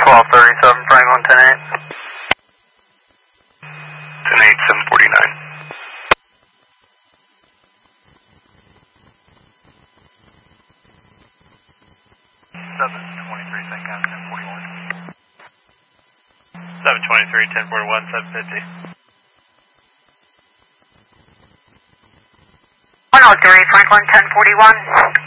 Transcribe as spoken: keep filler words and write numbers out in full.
twelve thirty-seven, Franklin, ten eight. ten eight, seven forty-nine. seven twenty-three, ten forty-one. seven twenty-three, ten forty-one, seven fifty. one oh three, Franklin, ten forty-one.